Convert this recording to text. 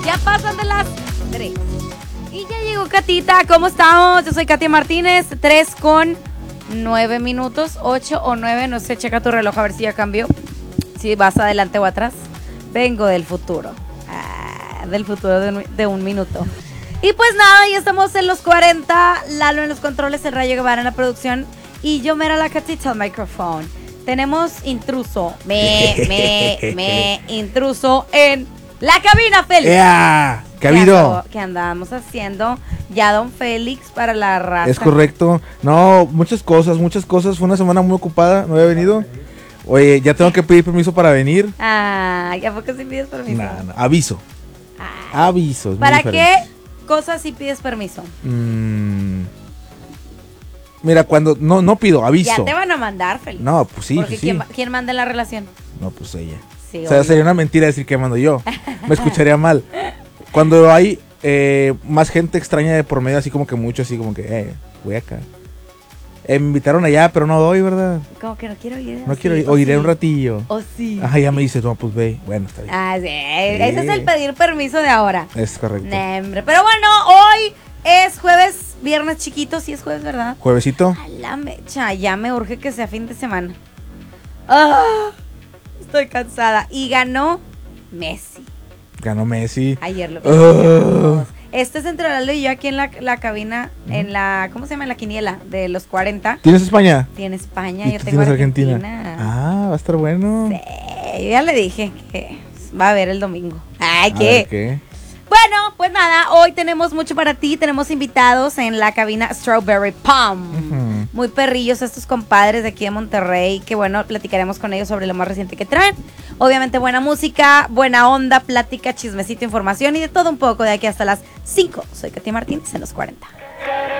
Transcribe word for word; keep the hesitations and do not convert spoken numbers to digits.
Ya pasan de las tres. Y ya llegó Catita. ¿Cómo estamos? Yo soy Katia Martínez. tres con nueve minutos. ocho o nueve. No sé, checa tu reloj a ver si ya cambió. Si vas adelante o atrás. Vengo del futuro. Ah, del futuro de un, de un minuto. Y pues nada, ya estamos en los cuarenta. Lalo en los controles, el Rayo Guevara en la producción. Y yo, Mera la Catita, al micrófono. Tenemos intruso. Me, me, me, intruso en la cabina, Félix. ¡Ea! ¿Qué ha habido? Que andábamos haciendo ya don Félix para la raza. Es correcto. No, muchas cosas, muchas cosas. Fue una semana muy ocupada, no había venido. Oye, ya tengo que pedir permiso para venir. Ah, ¿y a poco sí pides permiso? No, no, aviso. Ah. Aviso. ¿Para qué cosas sí pides permiso? Mm, mira, cuando no no pido, aviso. Ya te van a mandar, Félix. No, pues sí, Porque pues sí. ¿quién, ¿quién manda en la relación? No, pues ella. Sí, o sea, obvio. sería una mentira decir que mando yo. Me escucharía mal. Cuando hay eh, más gente extraña de por medio, así como que mucho, así como que, eh, voy acá. Eh, me invitaron allá, pero no doy, ¿verdad? Como que no quiero ir. No sí, quiero ir, o o iré sí. un ratillo. O sí. Ajá, ya me dice, no, pues ve. Bueno, está bien. Ah, sí. Ese es el pedir permiso de ahora. Es correcto. Nembre. Pero bueno, hoy es jueves, viernes chiquito, sí es jueves, ¿verdad? Juevesito. A la mecha, ya me urge que sea fin de semana. Ah, estoy cansada. Y ganó Messi. Ganó Messi. Ayer lo Ah. platicamos. Este es entre Lalo y yo aquí en la, la cabina, en la, ¿cómo se llama? En la quiniela de los cuarenta. ¿Tienes España? Tiene España, ¿Y yo tú tengo tienes Argentina. Argentina? Ah, va a estar bueno. Sí, yo ya le dije que va a haber el domingo. Ay, A ¿qué? ver, ¿qué? Bueno, pues nada, hoy tenemos mucho para ti. Tenemos invitados en la cabina Strawberry Palm. Ujú. Muy perrillos estos compadres de aquí de Monterrey. Que bueno, platicaremos con ellos sobre lo más reciente que traen. Obviamente buena música, buena onda, plática, chismecito, información y de todo un poco de aquí hasta las cinco. Soy Katia Martínez en los cuarenta.